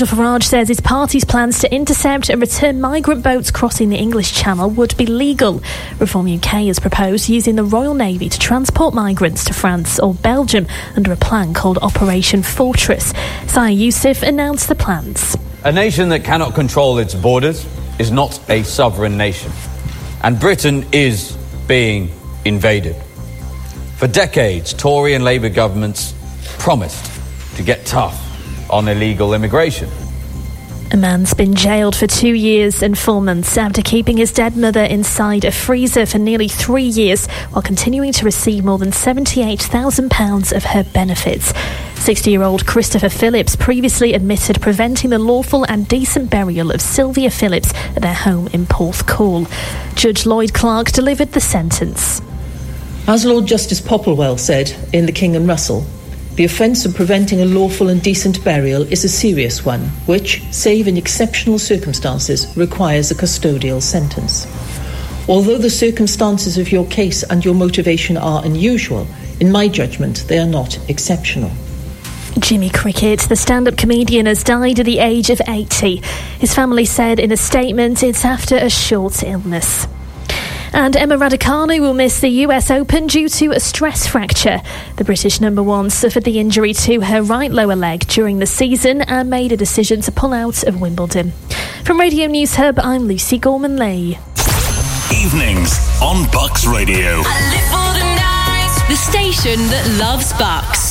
Nigel Farage says his party's plans to intercept and return migrant boats crossing the English Channel would be legal. Reform UK has proposed using the Royal Navy to transport migrants to France or Belgium under a plan called Operation Fortress. Saeed Youssef announced the plans. A nation that cannot control its borders is not a sovereign nation. And Britain is being invaded. For decades, Tory and Labour governments promised to get tough on illegal immigration. A man's been jailed for 2 years and 4 months after keeping his dead mother inside a freezer for nearly 3 years while continuing to receive more than £78,000 of her benefits. 60-year-old Christopher Phillips previously admitted preventing the lawful and decent burial of Sylvia Phillips at their home in Porthcawl. Judge Lloyd Clark delivered the sentence. As Lord Justice Popplewell said in The King and Russell, the offence of preventing a lawful and decent burial is a serious one, which, save in exceptional circumstances, requires a custodial sentence. Although the circumstances of your case and your motivation are unusual, in my judgment, they are not exceptional. Jimmy Cricket, the stand-up comedian, has died at the age of 80. His family said in a statement it's after a short illness. And Emma Raducanu will miss the US Open due to a stress fracture. The British number one suffered the injury to her right lower leg during the season and made a decision to pull out of Wimbledon. From Radio News Hub, I'm Lucy Gorman-Lee. Evenings on Bucks Radio. I live for the night. The station that loves Bucks.